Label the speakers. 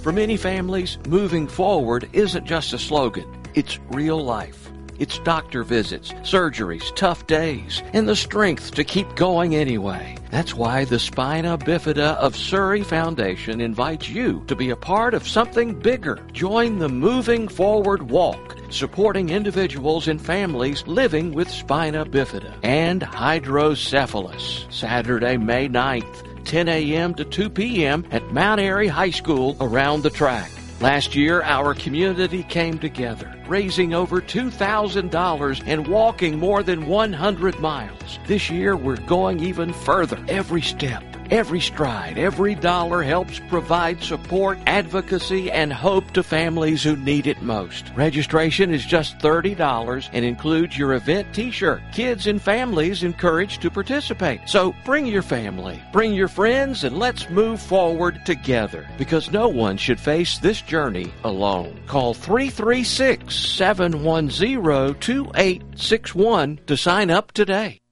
Speaker 1: For many families, moving forward isn't just a slogan. It's real life. It's doctor visits, surgeries, tough days, and the strength to keep going anyway. That's why the Spina Bifida of Surrey Foundation invites you to be a part of something bigger. Join the Moving Forward Walk, supporting individuals and families living with spina bifida and hydrocephalus. Saturday, May 9th, 10 a.m. to 2 p.m. at Mount Airy High School around the track. Last year, our community came together, raising over $2,000 and walking more than 100 miles. This year, we're going even further. Every step, every stride, every dollar helps provide support, advocacy, and hope to families who need it most. Registration is just $30 and includes your event t-shirt. Kids and families encouraged to participate. So bring your family, bring your friends, and let's move forward together, because no one should face this journey alone. Call 336-710-2861 to sign up today.